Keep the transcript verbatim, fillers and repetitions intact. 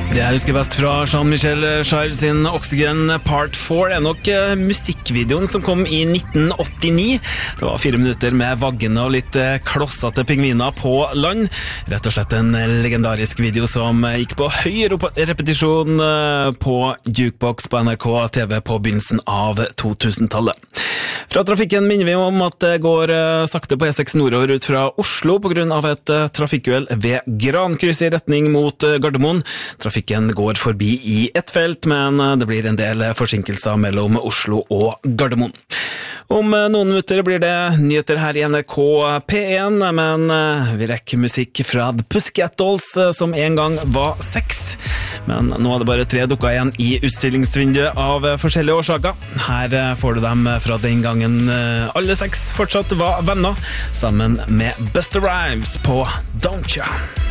Det jeg husker best fra Jean-Michel Jarre sin Oxygen Part fire er nok musikkvideoen som kom i nitten åttini. Det var fire minutter med vaggende og litt klossete pingviner på land. Rett og slett en legendarisk video som gikk på høy repetisjon på Jukebox på N R K T V på begynnelsen av to-tusentallet. Fra trafikken minner vi om at det går sakte på E seks nordover ut fra Oslo på grunn av et trafikkuhell ved Grankryss i retning mot Gardermoen. Trafikken går forbi i ett felt, men det blir en del forsinkelser mellom Oslo og Gardermoen. Om noen minutter blir det nyheter her i N R K P én, men vi rekker musikk fra The Pussycat Dolls som en gang var seks. Men nå er det bare tre dukker igjen i utstillingsvinduet av forskjellige årsaker. Her får du dem fra den gangen alle seks fortsatt var venner, sammen med Busta Rhymes på Don't Ya.